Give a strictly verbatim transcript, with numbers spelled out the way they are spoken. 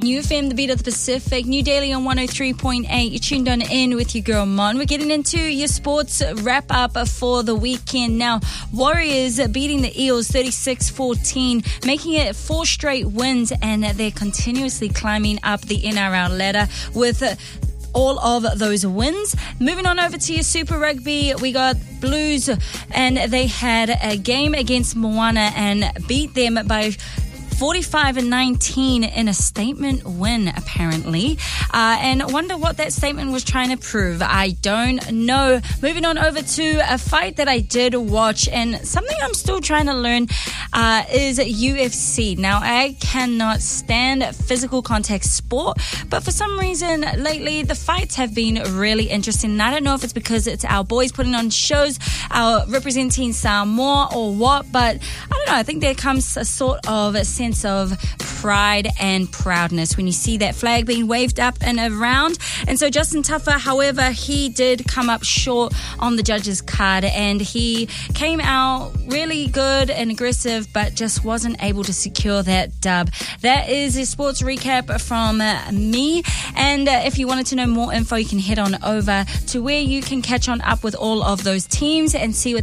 New F M, the beat of the Pacific, New Daily on one oh three point eight. You're tuned on in with your girl Mon. We're getting into your sports wrap up for the weekend now. Warriors beating the Eels thirty-six fourteen, making it four straight wins, and they're continuously climbing up the N R L ladder with all of those wins. Moving on over to your Super Rugby, we got Blues, and they had a game against Moana and beat them by forty-five and nineteen in a statement win, apparently. Uh, and wonder what that statement was trying to prove. I don't know. Moving on over to a fight that I did watch, and something I'm still trying to learn uh, is U F C. Now, I cannot stand physical contact sport, but for some reason lately the fights have been really interesting. And I don't know if it's because it's our boys putting on shows, our representing Samoa or what, but I don't know. I think there comes a sort of a sense of pride and proudness when you see that flag being waved up and around. And so Justin Tuffer, however, he did come up short on the judges' card, and he came out really good and aggressive, but just wasn't able to secure that dub. That is a sports recap from uh, me. And uh, if you wanted to know more info, you can head on over to where you can catch on up with all of those teams and see what